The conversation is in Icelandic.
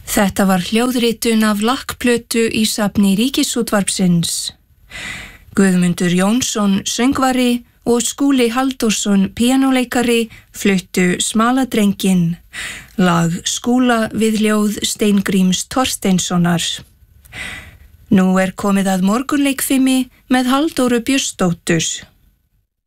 Þetta var hljóðritun af lakkplötu í safni Ríkisútvarpsins. Guðmundur Jónsson söngvari og Skúli Halldórsson píanóleikari fluttu Smaladrenginn, lag Skúla við ljóð Steingríms Thorsteinssonar. Nú komið að morgunleikfimi með Halldóru Björnsdóttur.